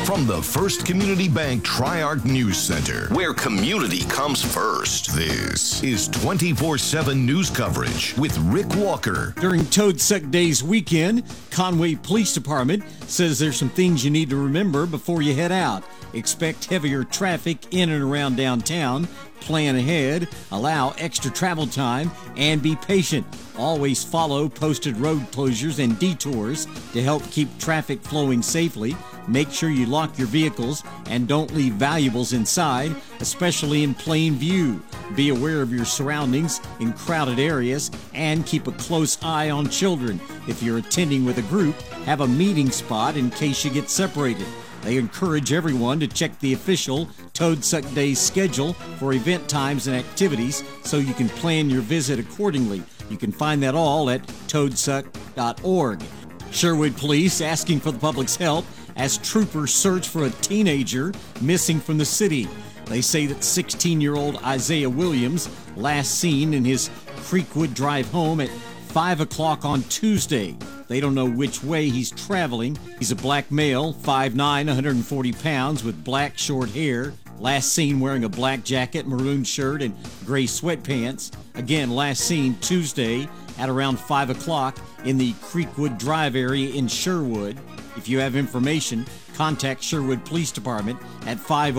From the First Community Bank Tri-Arc News Center, where community comes first. This is 24/7 news coverage with Rick Walker. During Toad Suck Days weekend, Conway Police Department says there's some things you need to remember before you head out. Expect heavier traffic in and around downtown. Plan ahead, allow extra travel time, and be patient. Always follow posted road closures and detours to help keep traffic flowing safely. Make sure you lock your vehicles and don't leave valuables inside, especially in plain view. Be aware of your surroundings in crowded areas and keep a close eye on children. If you're attending with a group, have a meeting spot in case you get separated. They encourage everyone to check the official Toad Suck Days schedule for event times and activities so you can plan your visit accordingly. You can find that all at toadsuck.org. Sherwood Police asking for the public's help as troopers search for a teenager missing from the city. They say that 16-year-old Isaiah Williams, last seen in his Creekwood Drive home at 5 o'clock on Tuesday. They don't know which way he's traveling. He's a black male, 5'9", 140 pounds, with black short hair. Last seen wearing a black jacket, maroon shirt, and gray sweatpants. Again, last seen Tuesday at around 5 o'clock in the Creekwood Drive area in Sherwood. If you have information, contact Sherwood Police Department at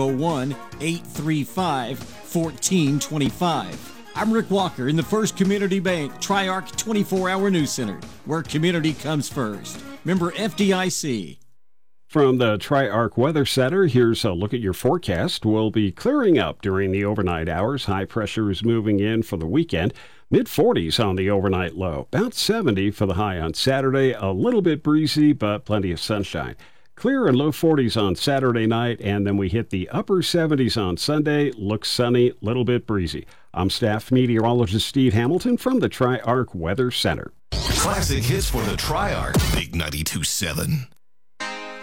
501-835-1425. I'm Rick Walker in the First Community Bank Tri-Arc 24-hour News Center, where community comes first. Member FDIC. From the Tri-Arc Weather Center, here's a look at your forecast. We'll be clearing up during the overnight hours. High pressure is moving in for the weekend. Mid-40s on the overnight low. About 70 for the high on Saturday. A little bit breezy, but plenty of sunshine. Clear and low 40s on Saturday night, and then we hit the upper 70s on Sunday. Looks sunny, little bit breezy. I'm staff meteorologist Steve Hamilton from the Tri-Arc Weather Center. Classic hits for the Tri-Arc, Big 92.7.